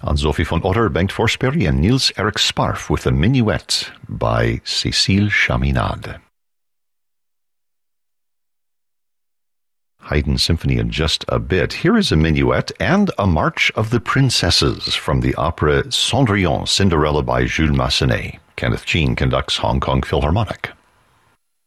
Anne-Sophie von Otter, Bengt Forsberg, and Niels Erik Sparf with a Minuet by Cécile Chaminade. Haydn Symphony in just a bit. Here is a minuet and a March of the Princesses from the opera Cendrillon, Cinderella by Jules Massenet. Kenneth Jean conducts Hong Kong Philharmonic.